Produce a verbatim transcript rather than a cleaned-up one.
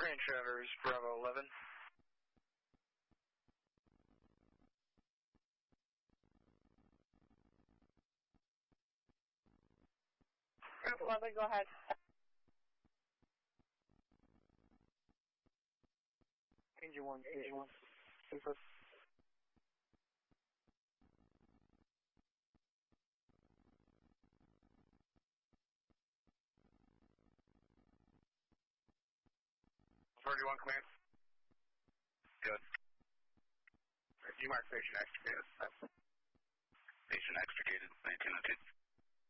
Train Shatters, Bravo eleven. Bravo eleven, go ahead. Angel one, Angel one. Super. thirty-one, command. Good. You mark station extricated. Station extricated, nineteen oh two.